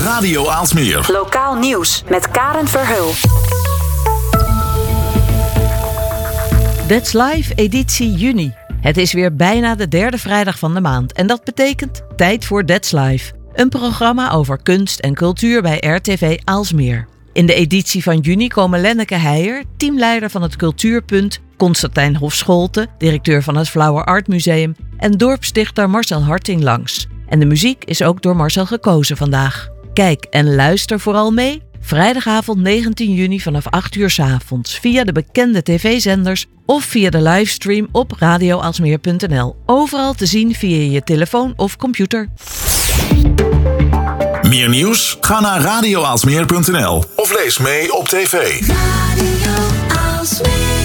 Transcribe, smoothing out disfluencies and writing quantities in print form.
Radio Aalsmeer. Lokaal nieuws met Karen Verheul. That's Live editie juni. Het is weer bijna de derde vrijdag van de maand. En dat betekent tijd voor That's Live. Een programma over kunst en cultuur bij RTV Aalsmeer. In de editie van juni komen Lenneke Heijer, teamleider van het Cultuurpunt, Constantijn Hofscholte, directeur van het Flower Art Museum en dorpsdichter Marcel Harting langs. En de muziek is ook door Marcel gekozen vandaag. Kijk en luister vooral mee. Vrijdagavond 19 juni vanaf 8 uur 's avonds via de bekende tv-zenders of via de livestream op radioaalsmeer.nl. Overal te zien via je telefoon of computer. Meer nieuws? Ga naar radioaalsmeer.nl of lees mee op tv. Radio Aalsmeer.